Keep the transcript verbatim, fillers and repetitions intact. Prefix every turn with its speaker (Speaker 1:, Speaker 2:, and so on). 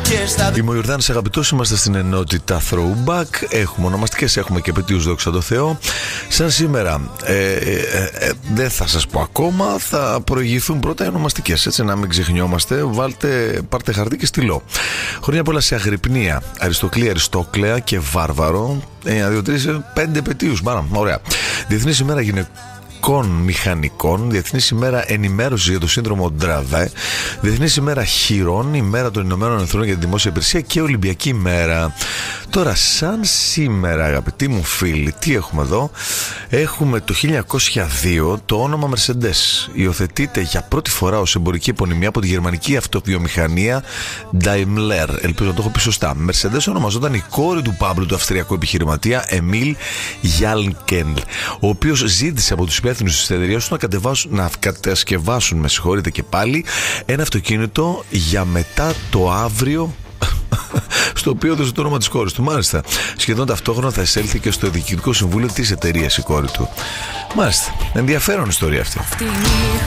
Speaker 1: Είμαι ο Ιορδάνης, αγαπητός, είμαστε στην ενότητα Throwback. Έχουμε ονομαστικές, έχουμε και επετείους, δόξα τω Θεώ. Σαν σήμερα, ε, ε, ε, δεν θα σας πω ακόμα, θα προηγηθούν πρώτα οι ονομαστικές, έτσι να μην ξεχνιόμαστε. Βάλτε, πάρτε χαρτί και στυλό. Χρόνια πολλά σε Αγρυπνία, Αριστοκλή, Αριστόκλεα και Βάρβαρο. ένα, δύο, τρία, πέντε επετείους, μάνα, ωραία. Διεθνής ημέρα γυναικών μηχανικών, Διεθνής ημέρα ενημέρωσης για το σύνδρομο Ντραβέ, Διεθνής ημέρα χειρών, ημέρα των Ηνωμένων Εθνών για τη Δημόσια Υπηρεσία και Ολυμπιακή ημέρα. Τώρα, σαν σήμερα, αγαπητοί μου φίλοι, τι έχουμε εδώ? Έχουμε το χίλια εννιακόσια δύο το όνομα Mercedes. Υιοθετείται για πρώτη φορά ως εμπορική επωνυμία από τη γερμανική αυτοβιομηχανία Daimler. Ελπίζω να το έχω πει σωστά. Mercedes ονομαζόταν η κόρη του Παύλου, του αυστριακού επιχειρηματία Εμίλ Γιάλκεν, ο οποίος ζήτησε από τους υπεύθυνους της εταιρείας του να, να κατασκευάσουν, με συγχωρείτε και πάλι, ένα αυτοκίνητο για μετά το αύριο, στο οποίο έδωσε το όνομα της κόρης του. Μάλιστα. Σχεδόν ταυτόχρονα θα εισέλθει και στο διοικητικό συμβούλιο της εταιρείας η κόρη του. Μάλιστα. Ενδιαφέρον ιστορία αυτή.